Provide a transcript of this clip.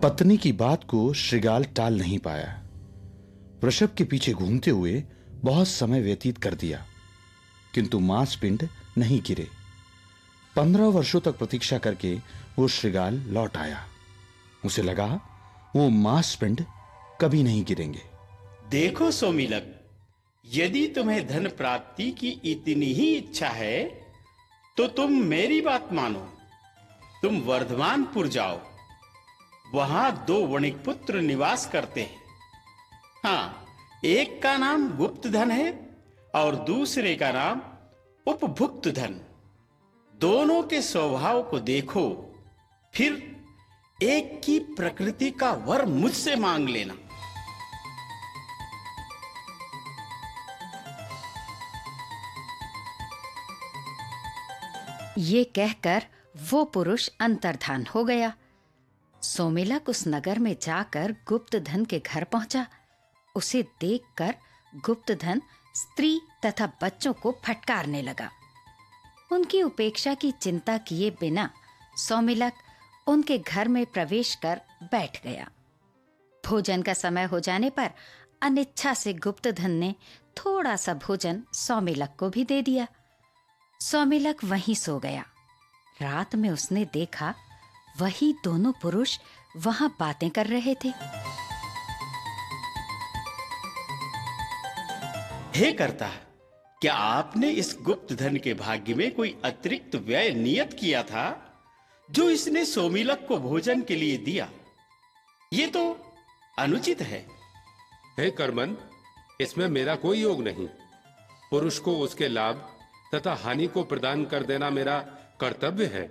पत्नी की बात को श्रृगाल टाल नहीं पाया। वृषभ के पीछे घूमते हुए बहुत समय व्यतीत कर दिया, किंतु मांसपिंड नहीं गिरे। 15 वर्षों तक प्रतीक्षा करके वो श्रृगाल लौट आया। उसे लगा वो मांसपिंड कभी नहीं गिरेंगे। देखो सोमिलक, यदि तुम्हें धन प्राप्ति की इतनी ही इच्छा है तो तुम मेरी बात मानो। तुम वर्धमानपुर जाओ, वहां 2 वणिक पुत्र निवास करते हैं। हाँ, एक का नाम गुप्तधन है और दूसरे का नाम उपभुक्तधन। दोनों के स्वभाव को देखो, फिर एक की प्रकृति का वर मुझसे मांग लेना। ये कहकर वो पुरुष अंतर्धान हो गया। सोमिलक उस नगर में जाकर गुप्तधन के घर पहुंचा। उसे देखकर गुप्तधन स्त्री तथा बच्चों को फटकारने लगा। उनकी उपेक्षा की चिंता किए बिना सोमिलक उनके घर में प्रवेश कर बैठ गया। भोजन का समय हो जाने पर अनिच्छा से गुप्तधन ने थोड़ा सा भोजन सोमिलक को भी दे दिया। सोमिलक वहीं सो गया। रात में उसने देखा वही दोनों पुरुष वहां बातें कर रहे थे। हे कर्ता, क्या आपने इस गुप्त धन के भाग्य में कोई अतिरिक्त व्यय नियत किया था जो इसने सोमिलक को भोजन के लिए दिया? ये तो अनुचित है। हे कर्मन, इसमें मेरा कोई योग नहीं। पुरुष को उसके लाभ तथा हानि को प्रदान कर देना मेरा कर्तव्य है।